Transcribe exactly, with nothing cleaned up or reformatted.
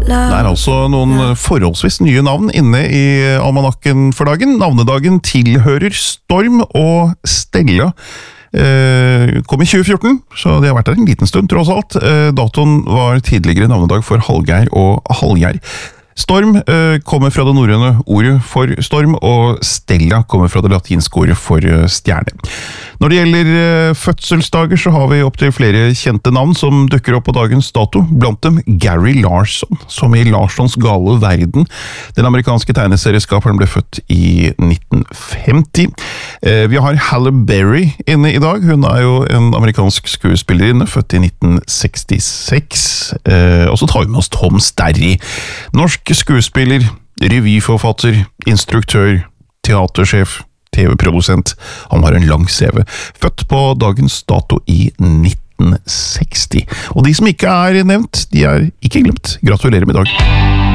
Det er altså noen forholdsvis nye navn inne i almanakken for dagen. Navnedagen tilhører Storm og Stella. Eh, kom i tjue fjorten, så det har vært der en liten stund tross alt. Eh, datoen var tidligere navnedag for Hallgeir og Hallgeir. Storm eh, kommer fra det norrøne ordet for storm, og Stella kommer fra det latinske ordet for eh, stjerne. Når det gjelder eh, fødselsdager, så har vi opp til flere kjente navn som dukker opp på dagens dato. Blant dem Gary Larson, som i Larssons gale verden. Den amerikanske tegneserieskaperen ble født i nitten femti. Eh, vi har Halle Berry inne i dag. Hun er jo en amerikansk skuespillerinne, født i nitten sekstiseks. Eh, og så tar vi med oss Tom Sterry. Norsk skuespiller, revyforfatter, instruktør, teatersjef, T V-produsent. Han har en lang C V. Født på dagens dato i nitten seksti. Og de som ikke er nevnt, de er ikke glemt. Gratulerer med dag.